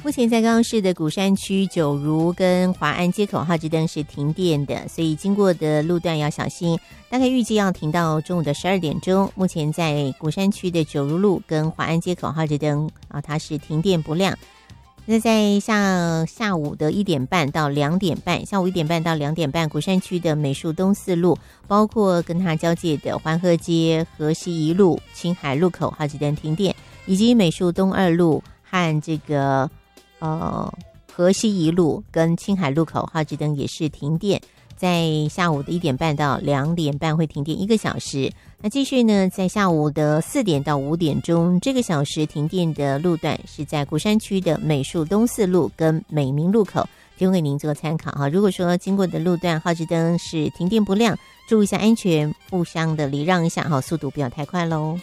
目前在高雄市的鼓山区九如跟华安街口号志灯是停电的，所以经过的路段要小心，大概预计要停到中午的12点钟。目前在鼓山区的九如路跟华安街口号志灯它是停电不亮。那在下午的1点半到2点半，下午1点半到2点半，鼓山区的美术东4路，包括跟它交界的环河街、河西一路、青海路口号志灯停电，以及美术东2路和这个河西一路跟青海路口号志灯也是停电，在下午的1点半到2点半会停电1个小时。那继续呢，在下午的4点到5点钟，这个小时停电的路段是在鼓山区的美术东4路跟美明路口，提供给您做参考哈。如果说经过的路段号志灯是停电不亮，注意一下安全，互相的礼让一下哈，速度不要太快喽。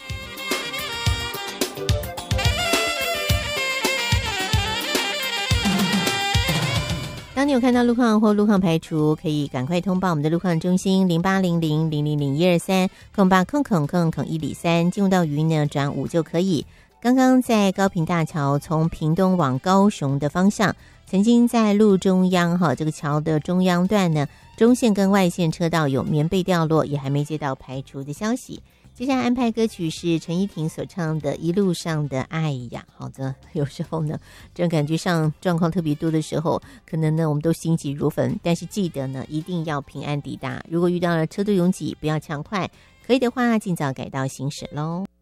当你有看到路况或路况排除，可以赶快通报我们的路况中心08000001230800000103，进入到语音呢转5就可以。刚刚在高屏大桥从屏东往高雄的方向，曾经在路中央这个桥的中央段呢，中线跟外线车道有棉被掉落，也还没接到排除的消息。接下来安排歌曲是陈依婷所唱的《一路上的爱呀》。好的，有时候呢，这种感觉上状况特别多的时候，可能呢我们都心急如焚，但是记得呢一定要平安抵达。如果遇到了车多拥挤，不要抢快，可以的话尽早改道行驶咯。